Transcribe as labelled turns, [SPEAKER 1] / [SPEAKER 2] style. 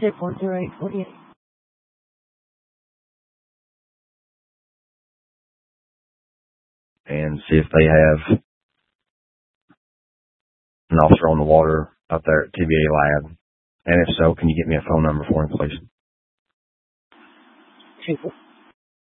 [SPEAKER 1] 6140848.
[SPEAKER 2] And see if they have an officer on the water up there at TVA Lab. And if so, can you get me a phone number for him, please?